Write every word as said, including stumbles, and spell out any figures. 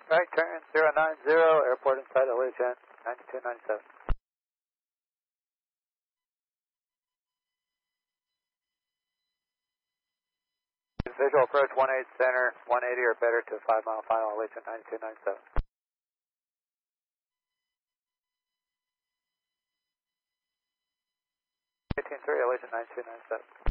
Right turn zero nine zero, airport inside Allegiant, ninety-two ninety-seven. Visual approach one eight center, one eighty or better to five mile final, Allegiant ninety-two ninety-seven. eighteen three, Allegiant ninety-two ninety-seven.